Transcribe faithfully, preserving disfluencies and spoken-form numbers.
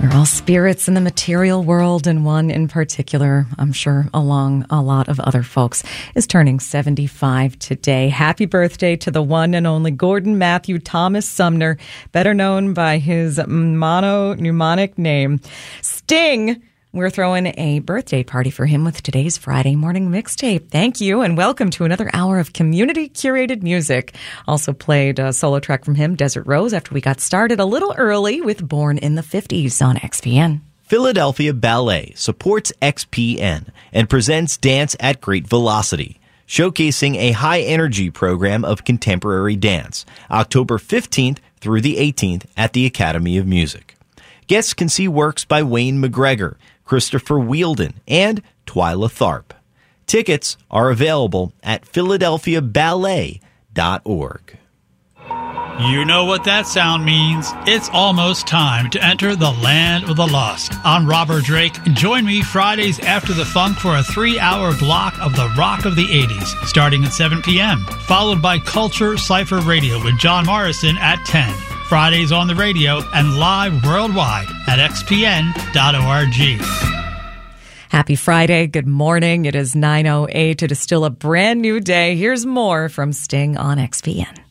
We're all spirits in the material world, and one in particular, I'm sure along a lot of other folks, is turning seventy-five today. Happy birthday to the one and only Gordon Matthew Thomas Sumner, better known by his mono-mnemonic name, Sting. We're throwing a birthday party for him with today's Friday morning mixtape. Thank you, and welcome to another hour of community-curated music. Also played a solo track from him, Desert Rose, after we got started a little early with Born in the fifties on X P N. Philadelphia Ballet supports X P N and presents Dance at Great Velocity, showcasing a high-energy program of contemporary dance, October fifteenth through the eighteenth at the Academy of Music. Guests can see works by Wayne McGregor, Christopher Wheeldon, and Twyla Tharp. Tickets are available at philadelphia ballet dot org. You know what that sound means. It's almost time to enter the land of the lost. I'm Robert Drake. Join me Fridays after the funk for a three-hour block of the rock of the eighties, starting at seven p.m., followed by Culture Cypher Radio with John Morrison at ten. Fridays on the radio and live worldwide at x p n dot org. Happy Friday. Good morning. It is nine oh eight. It is still a brand new day. Here's more from Sting on X P N.